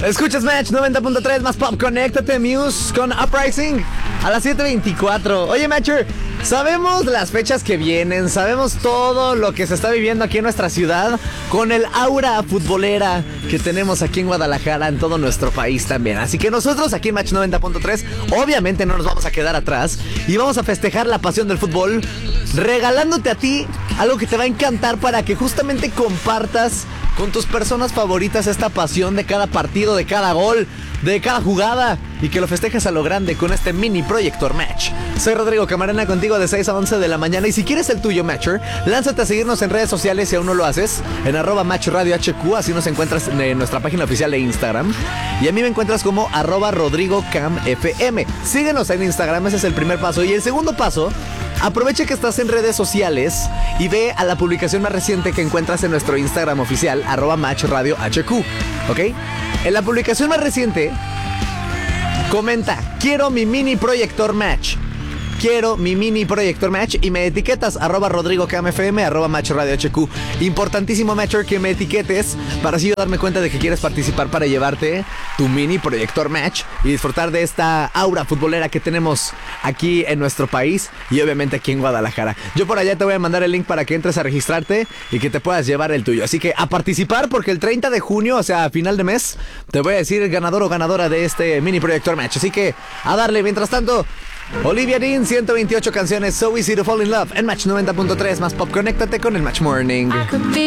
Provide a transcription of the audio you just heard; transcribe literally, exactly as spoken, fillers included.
Escuchas Match noventa punto tres más Pop. Conéctate, Muse con Uprising a las siete veinticuatro. Oye, Matcher, sabemos las fechas que vienen, sabemos todo lo que se está viviendo aquí en nuestra ciudad con el aura futbolera que tenemos aquí en Guadalajara, en todo nuestro país también. Así que nosotros aquí en Match noventa punto tres obviamente no nos vamos a quedar atrás y vamos a festejar la pasión del fútbol regalándote a ti algo que te va a encantar para que justamente compartas con tus personas favoritas esta pasión de cada partido, de cada gol, de cada jugada, y que lo festejes a lo grande con este mini proyector Match. Soy Rodrigo Camarena, contigo de seis a once de la mañana, y si quieres el tuyo, Matcher, lánzate a seguirnos en redes sociales si aún no lo haces, en arroba Match Radio H Q, así nos encuentras en nuestra página oficial de Instagram, y a mí me encuentras como arroba Rodrigo Cam F M. Síguenos en Instagram, ese es el primer paso, y el segundo paso, aprovecha que estás en redes sociales y ve a la publicación más reciente que encuentras en nuestro Instagram oficial, arroba Match Radio H Q, ¿ok? En la publicación más reciente, comenta, quiero mi mini proyector Match. Quiero mi mini proyector Match y me etiquetas arroba Rodrigo Cam F M, arroba Match Radio H Q. Importantísimo, Matcher, que me etiquetes para así yo darme cuenta de que quieres participar para llevarte tu mini proyector Match y disfrutar de esta aura futbolera que tenemos aquí en nuestro país y obviamente aquí en Guadalajara. Yo por allá te voy a mandar el link para que entres a registrarte y que te puedas llevar el tuyo. Así que a participar, porque el treinta de junio, o sea, a final de mes, te voy a decir el ganador o ganadora de este mini proyector Match. Así que a darle. Mientras tanto, Olivia Dean, ciento veintiocho canciones, So Easy to Fall in Love en Match noventa punto tres más Pop. Conéctate con el Match Morning.